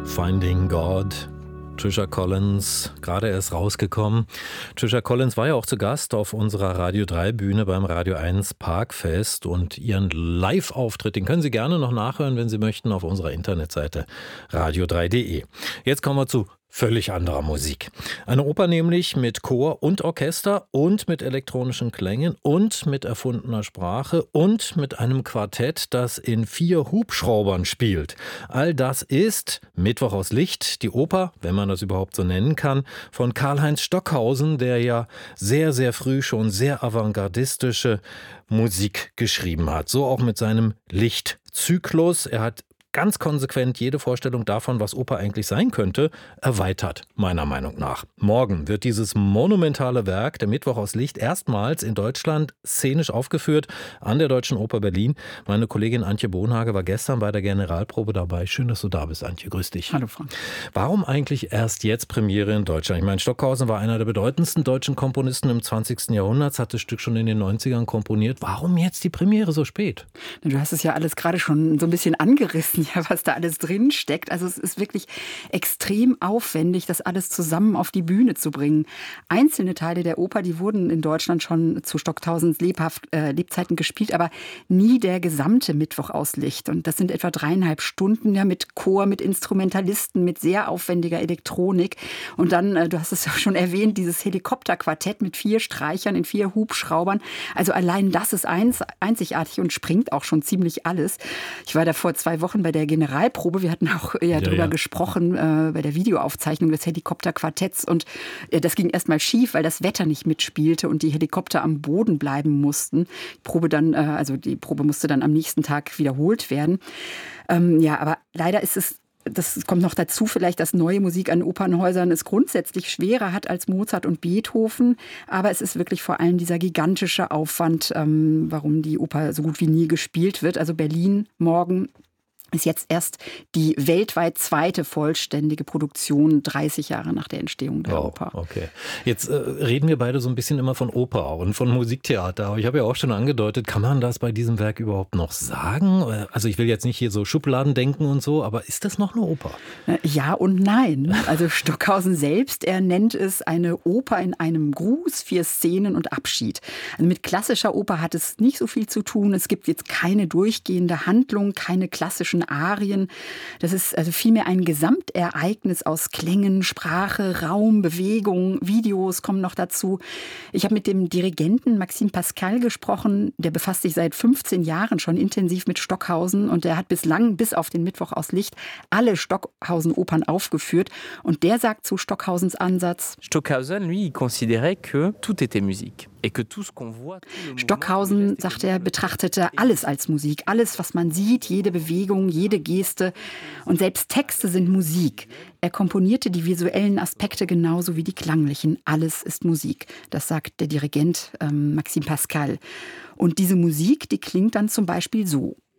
Finding God. Trisha Collins, gerade erst rausgekommen. Trisha Collins war ja auch zu Gast auf unserer Radio 3 Bühne beim Radio 1 Parkfest und ihren Live-Auftritt, den können Sie gerne noch nachhören, wenn Sie möchten, auf unserer Internetseite radio3.de. Jetzt kommen wir zu völlig anderer Musik. Eine Oper nämlich mit Chor und Orchester und mit elektronischen Klängen und mit erfundener Sprache und mit einem Quartett, das in 4 Hubschraubern spielt. All das ist Mittwoch aus Licht, die Oper, wenn man das überhaupt so nennen kann, von Karl-Heinz Stockhausen, der ja sehr, sehr früh schon sehr avantgardistische Musik geschrieben hat. So auch mit seinem Lichtzyklus. Er hat ganz konsequent jede Vorstellung davon, was Oper eigentlich sein könnte, erweitert, meiner Meinung nach. Morgen wird dieses monumentale Werk, der Mittwoch aus Licht, erstmals in Deutschland szenisch aufgeführt an der Deutschen Oper Berlin. Meine Kollegin Antje Bohnhage war gestern bei der Generalprobe dabei. Schön, dass du da bist, Antje. Grüß dich. Hallo, Frank. Warum eigentlich erst jetzt Premiere in Deutschland? Ich meine, Stockhausen war einer der bedeutendsten deutschen Komponisten im 20. Jahrhundert, hat das Stück schon in den 90ern komponiert. Warum jetzt die Premiere so spät? Du hast es ja alles gerade schon so ein bisschen angerissen, ja, was da alles drin steckt. Also es ist wirklich extrem aufwendig, das alles zusammen auf die Bühne zu bringen. Einzelne Teile der Oper, die wurden in Deutschland schon zu Stockhausens Lebzeiten gespielt, aber nie der gesamte Mittwoch aus Licht. Und das sind etwa 3,5 Stunden, ja, mit Chor, mit Instrumentalisten, mit sehr aufwendiger Elektronik. Und dann, du hast es ja schon erwähnt, dieses Helikopterquartett mit 4 Streichern in 4 Hubschraubern. Also allein das ist einzigartig und springt auch schon ziemlich alles. Ich war da vor 2 Wochen bei der Generalprobe. Wir hatten auch drüber gesprochen bei der Videoaufzeichnung des Helikopterquartetts. Und das ging erstmal schief, weil das Wetter nicht mitspielte und die Helikopter am Boden bleiben mussten. Die Probe musste dann am nächsten Tag wiederholt werden. Aber leider ist es, das kommt noch dazu vielleicht, dass neue Musik an Opernhäusern es grundsätzlich schwerer hat als Mozart und Beethoven. Aber es ist wirklich vor allem dieser gigantische Aufwand, warum die Oper so gut wie nie gespielt wird. Also Berlin morgen ist jetzt erst die weltweit zweite vollständige Produktion 30 Jahre nach der Entstehung der Oper. Okay. Jetzt reden wir beide so ein bisschen immer von Oper und von Musiktheater. Aber ich habe ja auch schon angedeutet, kann man das bei diesem Werk überhaupt noch sagen? Also ich will jetzt nicht hier so Schubladen denken und so, aber ist das noch eine Oper? Ja und nein. Also Stockhausen selbst, er nennt es eine Oper in einem Gruß, 4 Szenen und Abschied. Also mit klassischer Oper hat es nicht so viel zu tun. Es gibt jetzt keine durchgehende Handlung, keine klassischen Arien. Das ist also vielmehr ein Gesamtereignis aus Klängen, Sprache, Raum, Bewegung, Videos kommen noch dazu. Ich habe mit dem Dirigenten Maxime Pascal gesprochen. Der befasst sich seit 15 Jahren schon intensiv mit Stockhausen und der hat bislang, bis auf den Mittwoch aus Licht, alle Stockhausen-Opern aufgeführt. Und der sagt zu Stockhausens Ansatz: Stockhausen, lui, il considérait que tout était musique. Stockhausen, sagt er, betrachtete alles als Musik. Alles, was man sieht, jede Bewegung, jede Geste. Und selbst Texte sind Musik. Er komponierte die visuellen Aspekte genauso wie die klanglichen. Alles ist Musik. Das sagt der Dirigent Maxime Pascal. Und diese Musik, die klingt dann zum Beispiel so.